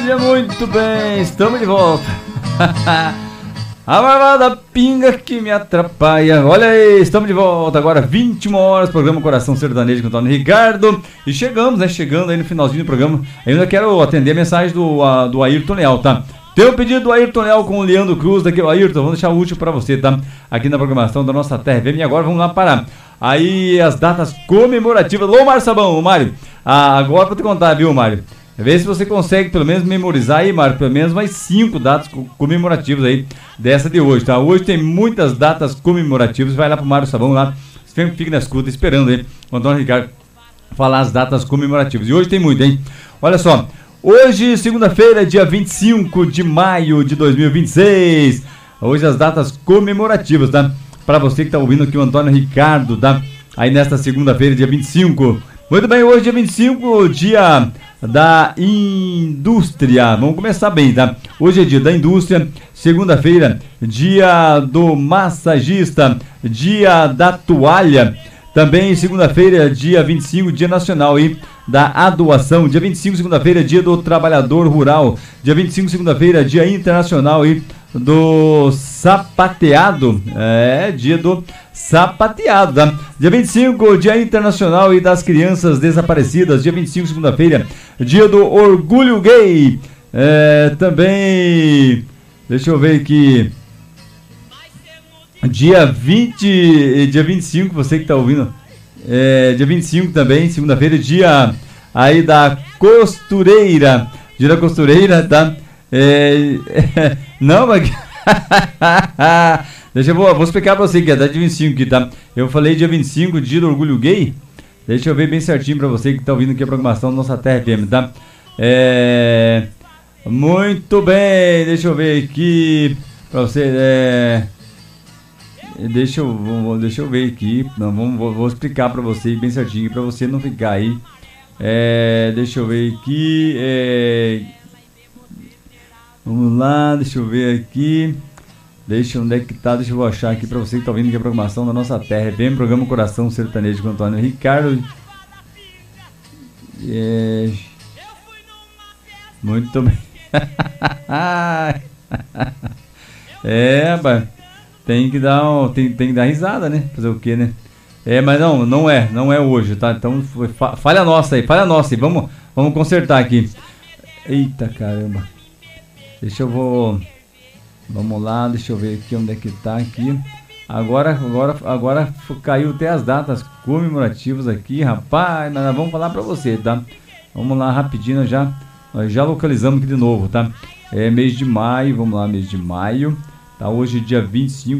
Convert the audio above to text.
Olha, muito bem, estamos de volta. A marvada pinga que me atrapalha. Olha aí, estamos de volta agora, 21 horas, programa Coração Sertanejo com o Antônio Ricardo. E chegamos, né? Chegando aí no finalzinho do programa. Eu ainda quero atender a mensagem do Ayrton Leal, tá? Tem um pedido do Ayrton Leal com o Leandro Cruz daqui. Ayrton, vamos deixar o último pra você, tá? Aqui na programação da nossa Terra FM. E agora vamos lá parar. Aí as datas comemorativas. Ô, Mário Sabão, Mário. Agora vou te contar, viu, Mário? Vê se você consegue pelo menos memorizar aí, Mário, pelo menos mais 5 datas comemorativas aí dessa de hoje, tá? Hoje tem muitas datas comemorativas, vai lá pro Mário Sabão lá, sempre fica na escuta esperando aí o Antônio Ricardo falar as datas comemorativas. E hoje tem muito, hein? Olha só, hoje, segunda-feira, dia 25 de maio de 2026, hoje as datas comemorativas, tá? Pra você que tá ouvindo aqui o Antônio Ricardo, tá? Aí nesta segunda-feira, dia 25. Muito bem, hoje dia 25, dia da indústria. Vamos começar bem, tá? Hoje é dia da indústria, segunda-feira, dia do massagista, dia da toalha. Também segunda-feira, dia 25, dia nacional aí da adoação. Dia 25, segunda-feira, dia do trabalhador rural. Dia 25, segunda-feira, dia internacional aí do sapateado. É, dia do sapateado, tá? Dia 25, dia internacional e das crianças desaparecidas. Dia 25, segunda-feira, dia do orgulho gay. Também, deixa eu ver aqui, dia 25, você que tá ouvindo, dia 25 também, segunda-feira, dia aí da costureira. Dia da costureira, tá? Não, mas deixa eu vou explicar pra você que é dia 25 aqui, tá? Eu falei dia 25, dia do orgulho gay. Deixa eu ver bem certinho pra você que tá ouvindo aqui a programação da nossa Terra FM, tá? Muito bem, deixa eu ver aqui pra você, deixa eu ver aqui. Não, vou explicar pra você bem certinho, pra você não ficar aí. Deixa eu ver aqui. Vamos lá, deixa eu ver aqui. Onde é que tá? Deixa eu achar aqui pra você que tá ouvindo aqui a programação da nossa Terra. Vem programa Coração Sertanejo com o Antônio Ricardo. Muito bem. Tem que dar risada, né? Fazer o quê, né? Mas não é hoje, tá? Então falha nossa aí. Vamos consertar aqui. Eita caramba. Vamos lá, deixa eu ver aqui onde é que tá aqui. Agora caiu até as datas comemorativas aqui, rapaz, mas nós vamos falar pra você, tá? Vamos lá rapidinho, nós já localizamos aqui de novo, tá? Mês de maio, vamos lá, mês de maio, tá? Hoje dia 25.